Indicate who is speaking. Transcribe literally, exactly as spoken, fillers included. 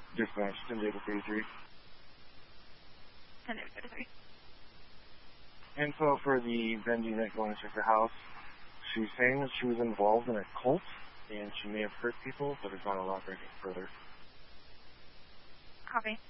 Speaker 1: Dispatch, ten David thirty-three.
Speaker 2: ten David thirty-three.
Speaker 1: Info for the Bend unit going to check the house. She was saying that she was involved in a cult, and she may have hurt people, but is not elaborating further.
Speaker 2: Copy.